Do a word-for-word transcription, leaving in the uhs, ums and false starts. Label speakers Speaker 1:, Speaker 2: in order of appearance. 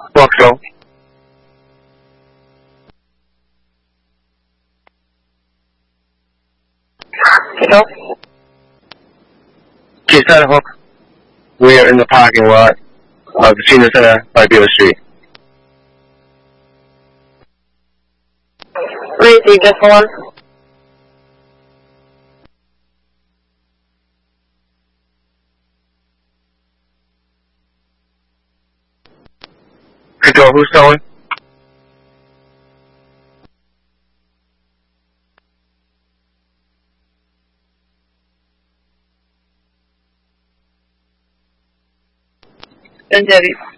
Speaker 1: Walk slow. Get up. Get Hook. We are in the parking lot of the senior center by Beaver Street. Three, just one. Control, who's towing? ten Debbie.